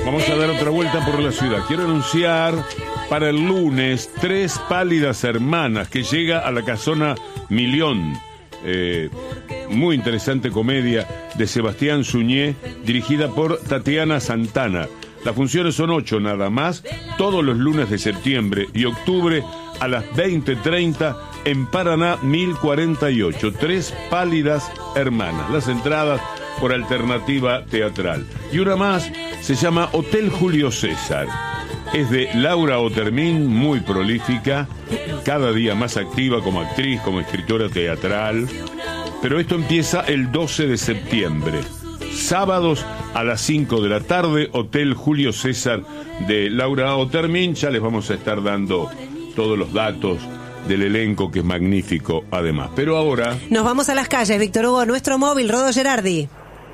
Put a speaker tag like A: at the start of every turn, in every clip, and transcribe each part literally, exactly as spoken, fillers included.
A: Vamos a dar otra vuelta por la ciudad. Quiero anunciar para el lunes Tres Pálidas Hermanas, que llega a la Casona Milión. Eh, muy interesante comedia de Sebastián Suñé, dirigida por Tatiana Santana. Las funciones son ocho nada más, todos los lunes de septiembre y octubre a las veinte treinta en Paraná mil cuarenta y ocho. Tres Pálidas Hermanas. Las entradas por Alternativa Teatral. Y una más se llama Hotel Julio César. Es de Laura Otermin, muy prolífica, cada día más activa como actriz, como escritora teatral. Pero esto empieza el doce de septiembre. Sábados a las cinco de la tarde, Hotel Julio César de Laura Otermin. Ya les vamos a estar dando todos los datos del elenco, que es magnífico además. Pero ahora
B: nos vamos a las calles, Víctor Hugo, nuestro móvil, Rodo Gerardi.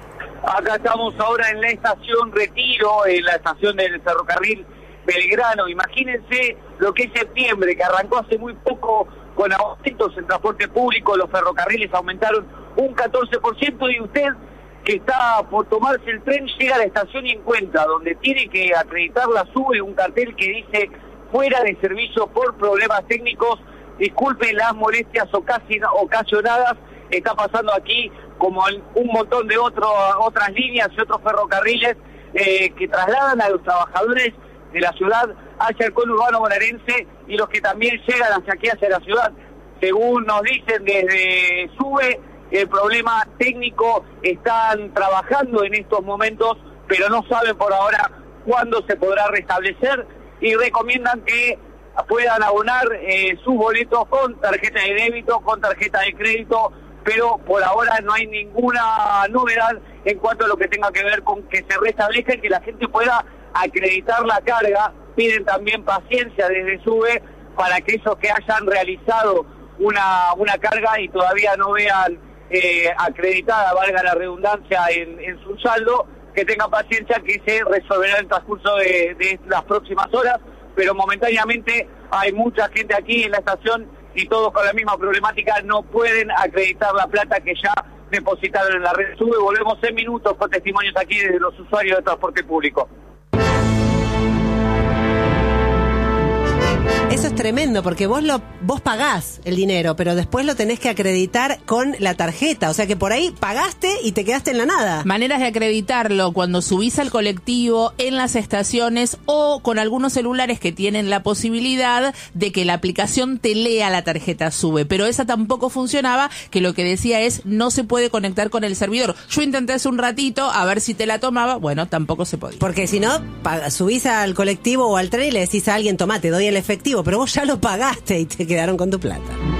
C: Acá estamos ahora en la estación Retiro, en la estación del ferrocarril Belgrano. Imagínense lo que es septiembre, que arrancó hace muy poco con aumentos en transporte público. Los ferrocarriles aumentaron un catorce por ciento y usted, que está por tomarse el tren, llega a la estación y encuentra donde tiene que acreditar la SUBE un cartel que dice fuera de servicio por problemas técnicos. Disculpe las molestias ocasionadas. Está pasando aquí como en un montón de otro, otras líneas y otros ferrocarriles eh, que trasladan a los trabajadores de la ciudad hacia el conurbano bonaerense y los que también llegan hacia aquí, hacia la ciudad. Según nos dicen desde SUBE, el problema técnico, están trabajando en estos momentos, pero no saben por ahora cuándo se podrá restablecer, y recomiendan que puedan abonar eh, sus boletos con tarjeta de débito, con tarjeta de crédito, pero por ahora no hay ninguna novedad en cuanto a lo que tenga que ver con que se restablezca y que la gente pueda acreditar la carga. Piden también paciencia desde SUBE para que esos que hayan realizado una, una carga y todavía no vean eh, acreditada, valga la redundancia, en, en su saldo, que tengan paciencia, que se resolverá en el transcurso de, de las próximas horas, pero momentáneamente hay mucha gente aquí en la estación y todos con la misma problemática, no pueden acreditar la plata que ya depositaron en la red SUBE. Volvemos en minutos con testimonios aquí de los usuarios de transporte público.
B: Eso es tremendo, porque vos lo vos pagás el dinero, pero después lo tenés que acreditar con la tarjeta. O sea que por ahí pagaste y te quedaste en la nada.
D: Maneras de acreditarlo cuando subís al colectivo, en las estaciones o con algunos celulares que tienen la posibilidad de que la aplicación te lea la tarjeta SUBE. Pero esa tampoco funcionaba, que lo que decía es no se puede conectar con el servidor. Yo intenté hace un ratito a ver si te la tomaba, bueno, tampoco se podía.
B: Porque si no, subís al colectivo o al tren y le decís a alguien, tomá, te doy el efectivo, pero vos ya lo pagaste y te quedaron con tu plata.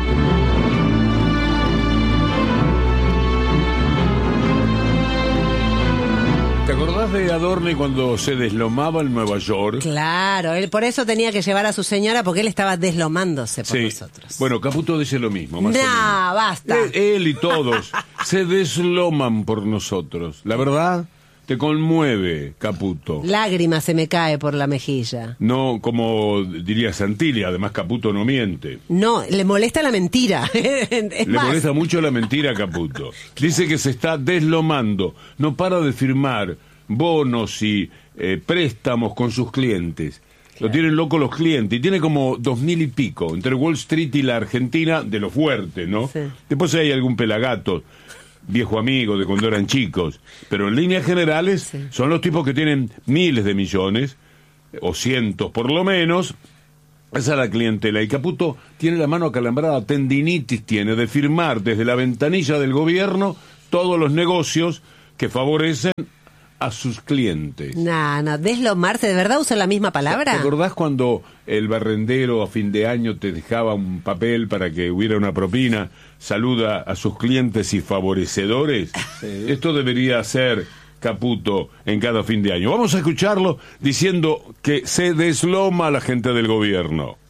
A: ¿te acordás de Adorni cuando se deslomaba en Nueva York?
B: Claro, él por eso tenía que llevar a su señora, porque él estaba deslomándose por
A: sí.
B: nosotros.
A: Bueno, Caputo dice lo mismo, más
B: nah,
A: o menos.
B: basta.
A: Él, él y todos se desloman por nosotros. La verdad, te conmueve, Caputo.
B: Lágrima se me cae por la mejilla.
A: No, como diría Santilli, además Caputo no miente.
B: No, le molesta la mentira. Es
A: le
B: más.
A: molesta mucho la mentira a Caputo. Dice que se está deslomando. No para de firmar bonos y eh, préstamos con sus clientes. Claro. Lo tienen loco los clientes. Y tiene como dos mil y pico entre Wall Street y la Argentina, de lo fuerte, ¿no? Sí. Después hay algún pelagato, viejo amigo de cuando eran chicos, pero en líneas generales sí. son los tipos que tienen miles de millones o cientos por lo menos. Esa es la clientela, y Caputo tiene la mano acalambrada, tendinitis tiene de firmar desde la ventanilla del gobierno todos los negocios que favorecen a sus clientes.
B: No, no, deslomarse, ¿de verdad usa la misma palabra?
A: ¿Te acordás cuando el barrendero a fin de año te dejaba un papel para que hubiera una propina? Saluda a sus clientes y favorecedores. Sí. Esto debería ser Caputo en cada fin de año. Vamos a escucharlo diciendo que se desloma la gente del gobierno.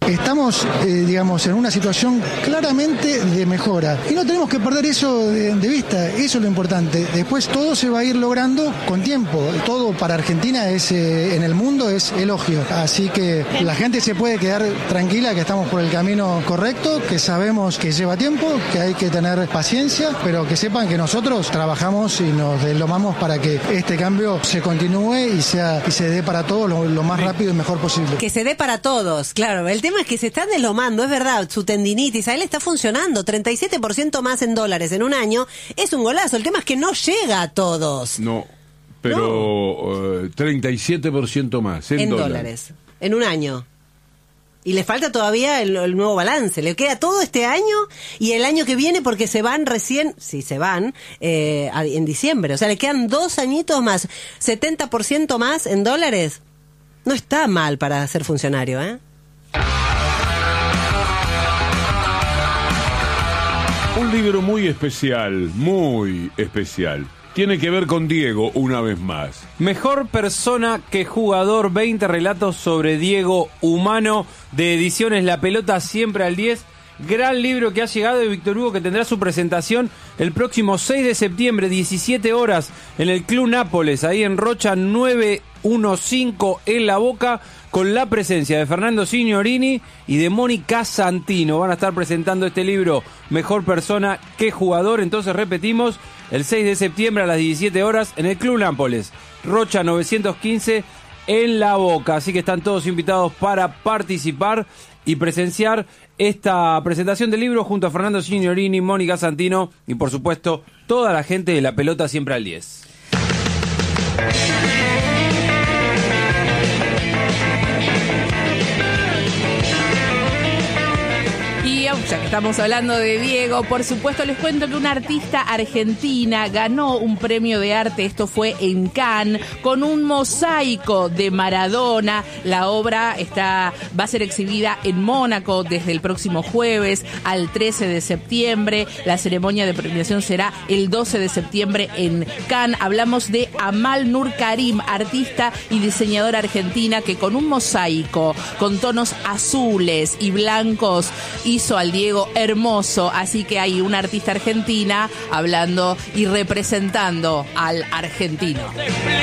E: Estamos, eh, digamos, en una situación claramente de mejora. Y no tenemos que perder eso de, de vista, eso es lo importante. Después todo se va a ir logrando con tiempo. Todo para Argentina es, eh, en el mundo es elogio. Así que la gente se puede quedar tranquila que estamos por el camino correcto, que sabemos que lleva tiempo, que hay que tener paciencia, pero que sepan que nosotros trabajamos y nos deslomamos para que este cambio se continúe y sea y se dé para todos lo, lo más rápido y mejor posible.
B: Que se dé para todos, claro. El tema es que se están deslomando, es verdad, su tendinitis, a él está funcionando, treinta y siete por ciento más en dólares en un año, es un golazo. El tema es que no llega a todos.
A: No, pero no. Uh, treinta y siete por ciento más en,
B: en
A: dólares.
B: dólares, en un año. Y le falta todavía el, el nuevo balance. Le queda todo este año y el año que viene porque se van recién, sí se van, eh, en diciembre. O sea, le quedan dos añitos más, setenta por ciento más en dólares. No está mal para ser funcionario, ¿eh?
A: Un libro muy especial, muy especial. Tiene que ver con Diego una vez más.
F: Mejor persona que jugador, veinte relatos sobre Diego Humano, de Ediciones La Pelota Siempre al diez. Gran libro que ha llegado de Víctor Hugo, que tendrá su presentación el próximo seis de septiembre, diecisiete horas, en el Club Nápoles, ahí en Rocha nueve quince en La Boca, con la presencia de Fernando Signorini y de Mónica Santino. Van a estar presentando este libro, Mejor persona que jugador. Entonces repetimos, el seis de septiembre a las diecisiete horas en el Club Nápoles, Rocha novecientos quince en La Boca. Así que están todos invitados para participar y presenciar esta presentación del libro junto a Fernando Signorini, Mónica Santino y por supuesto toda la gente de La Pelota Siempre al diez.
D: Ya que estamos hablando de Diego, por supuesto les cuento que una artista argentina ganó un premio de arte, esto fue en Cannes, con un mosaico de Maradona. La obra está va a ser exhibida en Mónaco desde el próximo jueves al trece de septiembre. La ceremonia de premiación será el doce de septiembre en Cannes. Hablamos de Amal Nur Karim, artista y diseñadora argentina, que con un mosaico con tonos azules y blancos hizo al Diego hermoso. Así que hay una artista argentina hablando y representando al argentino.